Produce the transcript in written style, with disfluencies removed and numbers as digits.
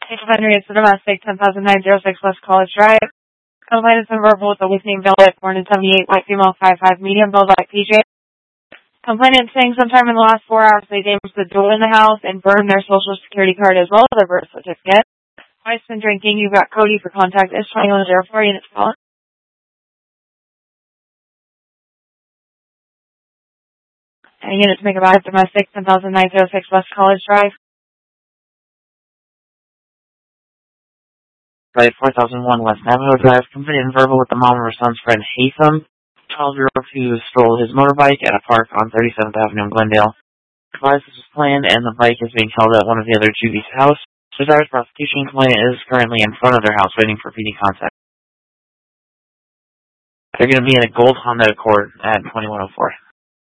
Henry, it's the domestic, 10,906 West College Drive. Complaint is verbal with a weak-named Velvet, born in 78, white female, 5'5", medium, build like PJ. Complainant saying sometime in the last 4 hours they damaged the door in the house and burned their social security card as well as their birth certificate. Twice been drinking. You've got Cody for contact. It's 2104 units calling. And units make about domestic, 10,906 West College Drive. Right, 4001 West Navajo Drive. Complainant verbal with the mom of her son's friend Hatham, 12-year-old who stole his motorbike at a park on 37th Avenue in Glendale. Advised this was planned and the bike is being held at one of the other Judy's house. Desires prosecution. Complainant is currently in front of their house waiting for PD contact. They're going to be in a gold Honda Accord at 2104.